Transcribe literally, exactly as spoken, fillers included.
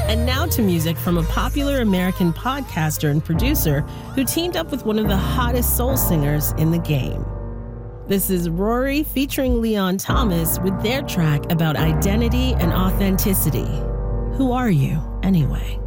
And now to music from a popular American podcaster and producer who teamed up with one of the hottest soul singers in the game. This is Rory featuring Leon Thomas with their track about identity and authenticity. Who are you, anyway?